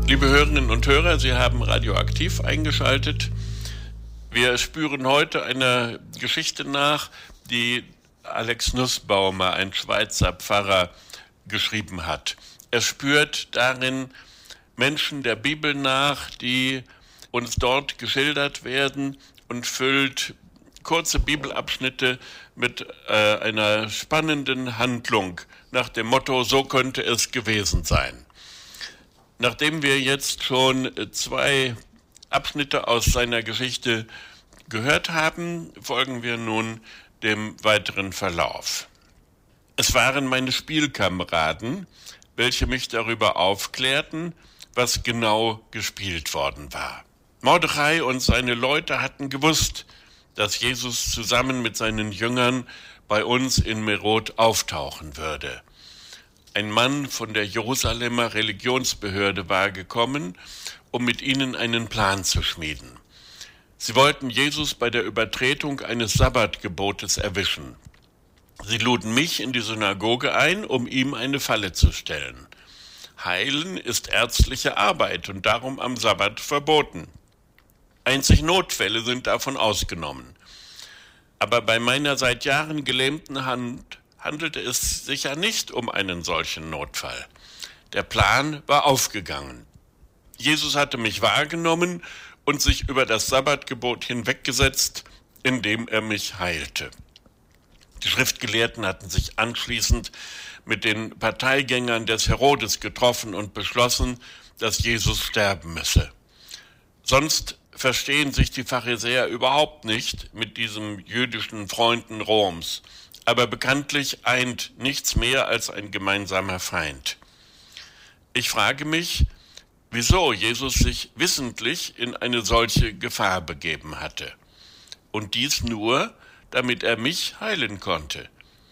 Liebe Hörerinnen und Hörer, Sie haben Radioaktiv eingeschaltet. Wir spüren heute einer Geschichte nach, die Alex Nussbaumer, ein Schweizer Pfarrer, geschrieben hat. Er spürt darin Menschen der Bibel nach, die uns dort geschildert werden, und füllt kurze Bibelabschnitte mit einer spannenden Handlung nach dem Motto, so könnte es gewesen sein. Nachdem wir jetzt schon 2 Abschnitte aus seiner Geschichte gehört haben, folgen wir nun dem weiteren Verlauf. Es waren meine Spielkameraden, welche mich darüber aufklärten, was genau gespielt worden war. Mordechai und seine Leute hatten gewusst, dass Jesus zusammen mit seinen Jüngern bei uns in Merod auftauchen würde. Ein Mann von der Jerusalemer Religionsbehörde war gekommen, um mit ihnen einen Plan zu schmieden. Sie wollten Jesus bei der Übertretung eines Sabbatgebotes erwischen. Sie luden mich in die Synagoge ein, um ihm eine Falle zu stellen. Heilen ist ärztliche Arbeit und darum am Sabbat verboten. Einzig Notfälle sind davon ausgenommen. Aber bei meiner seit Jahren gelähmten Hand handelte es sich ja nicht um einen solchen Notfall. Der Plan war aufgegangen. Jesus hatte mich wahrgenommen und sich über das Sabbatgebot hinweggesetzt, indem er mich heilte. Die Schriftgelehrten hatten sich anschließend mit den Parteigängern des Herodes getroffen und beschlossen, dass Jesus sterben müsse. Sonst verstehen sich die Pharisäer überhaupt nicht mit diesen jüdischen Freunden Roms. Aber bekanntlich eint nichts mehr als ein gemeinsamer Feind. Ich frage mich, wieso Jesus sich wissentlich in eine solche Gefahr begeben hatte. Und dies nur, damit er mich heilen konnte.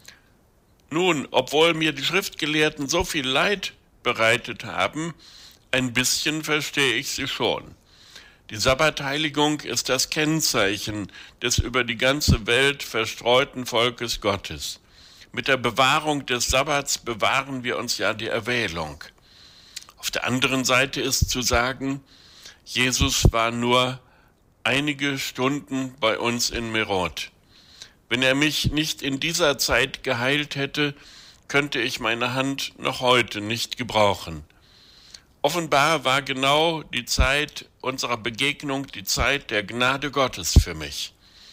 Nun, obwohl mir die Schriftgelehrten so viel Leid bereitet haben, ein bisschen verstehe ich sie schon. Die Sabbatheiligung ist das Kennzeichen des über die ganze Welt verstreuten Volkes Gottes. Mit der Bewahrung des Sabbats bewahren wir uns ja die Erwählung. Auf der anderen Seite ist zu sagen, Jesus war nur einige Stunden bei uns in Merod. Wenn er mich nicht in dieser Zeit geheilt hätte, könnte ich meine Hand noch heute nicht gebrauchen. Offenbar war genau die Zeit unserer Begegnung die Zeit der Gnade Gottes für mich.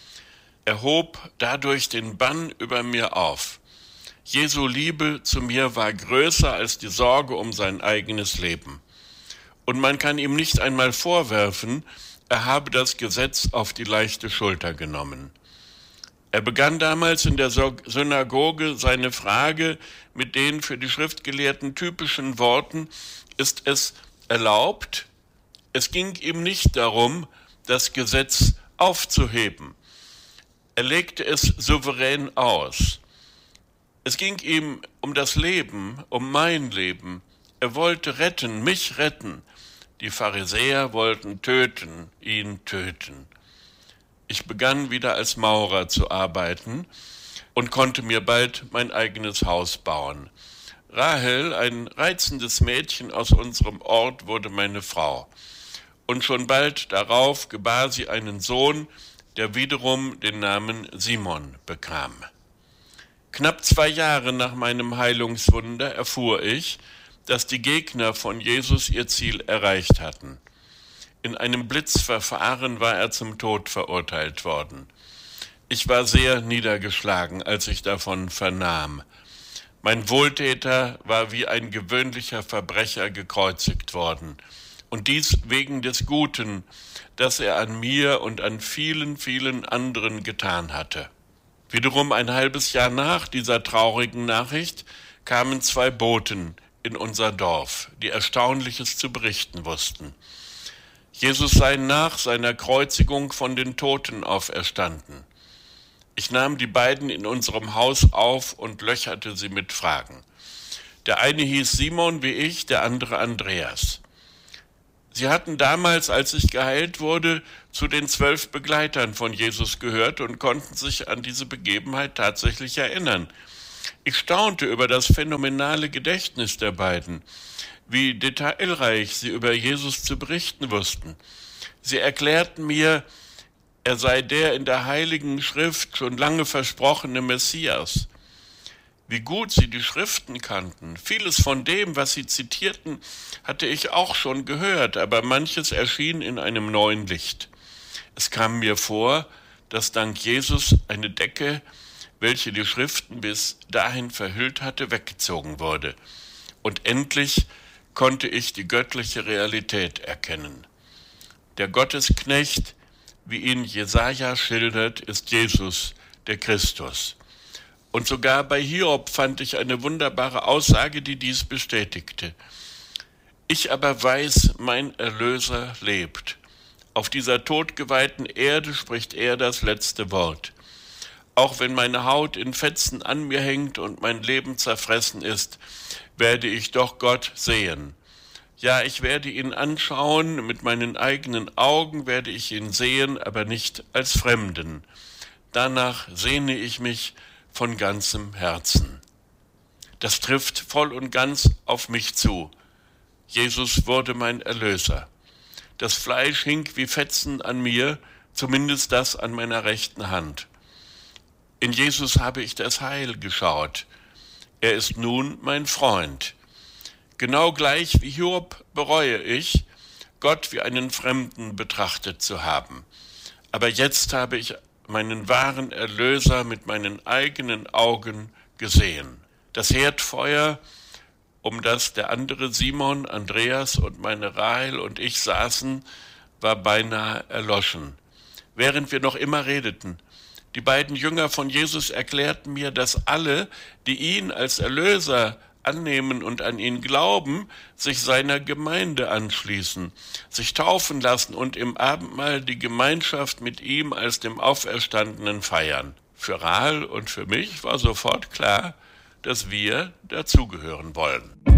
Er hob dadurch den Bann über mir auf. Jesu Liebe zu mir war größer als die Sorge um sein eigenes Leben. Und man kann ihm nicht einmal vorwerfen, er habe das Gesetz auf die leichte Schulter genommen. Er begann damals in der Synagoge seine Frage mit den für die Schriftgelehrten typischen Worten: Ist es erlaubt? Es ging ihm nicht darum, das Gesetz aufzuheben. Er legte es souverän aus. Es ging ihm um das Leben, um mein Leben. Er wollte retten, mich retten. Die Pharisäer wollten töten, ihn töten. Ich begann wieder als Maurer zu arbeiten und konnte mir bald mein eigenes Haus bauen. Rahel, ein reizendes Mädchen aus unserem Ort, wurde meine Frau. Und schon bald darauf gebar sie einen Sohn, der wiederum den Namen Simon bekam. Knapp 2 Jahre nach meinem Heilungswunder erfuhr ich, dass die Gegner von Jesus ihr Ziel erreicht hatten. In einem Blitzverfahren war er zum Tod verurteilt worden. Ich war sehr niedergeschlagen, als ich davon vernahm. Mein Wohltäter war wie ein gewöhnlicher Verbrecher gekreuzigt worden. Und dies wegen des Guten, das er an mir und an vielen, vielen anderen getan hatte. Wiederum ein halbes Jahr nach dieser traurigen Nachricht kamen 2 Boten in unser Dorf, die Erstaunliches zu berichten wussten. Jesus sei nach seiner Kreuzigung von den Toten auferstanden. Ich nahm die beiden in unserem Haus auf und löcherte sie mit Fragen. Der eine hieß Simon wie ich, der andere Andreas. Sie hatten damals, als ich geheilt wurde, zu den 12 Begleitern von Jesus gehört und konnten sich an diese Begebenheit tatsächlich erinnern. Ich staunte über das phänomenale Gedächtnis der beiden. wie detailreich sie über Jesus zu berichten wussten. Sie erklärten mir, er sei der in der Heiligen Schrift schon lange versprochene Messias. Wie gut sie die Schriften kannten. Vieles von dem, was sie zitierten, hatte ich auch schon gehört, aber manches erschien in einem neuen Licht. Es kam mir vor, dass dank Jesus eine Decke, welche die Schriften bis dahin verhüllt hatte, weggezogen wurde. Und endlich konnte ich die göttliche Realität erkennen. Der Gottesknecht, wie ihn Jesaja schildert, ist Jesus, der Christus. Und sogar bei Hiob fand ich eine wunderbare Aussage, die dies bestätigte. Ich aber weiß, mein Erlöser lebt. Auf dieser todgeweihten Erde spricht er das letzte Wort. Auch wenn meine Haut in Fetzen an mir hängt und mein Leben zerfressen ist, werde ich doch Gott sehen. Ja, ich werde ihn anschauen, mit meinen eigenen Augen werde ich ihn sehen, aber nicht als Fremden. Danach sehne ich mich von ganzem Herzen. Das trifft voll und ganz auf mich zu. Jesus wurde mein Erlöser. Das Fleisch hing wie Fetzen an mir, zumindest das an meiner rechten Hand. In Jesus habe ich das Heil geschaut. Er ist nun mein Freund. Genau gleich wie Hiob bereue ich, Gott wie einen Fremden betrachtet zu haben. Aber jetzt habe ich meinen wahren Erlöser mit meinen eigenen Augen gesehen. Das Herdfeuer, um das der andere Simon, Andreas und meine Rahel und ich saßen, war beinahe erloschen. Während wir noch immer redeten, die beiden Jünger von Jesus erklärten mir, dass alle, die ihn als Erlöser annehmen und an ihn glauben, sich seiner Gemeinde anschließen, sich taufen lassen und im Abendmahl die Gemeinschaft mit ihm als dem Auferstandenen feiern. Für Rahel und für mich war sofort klar, dass wir dazugehören wollen.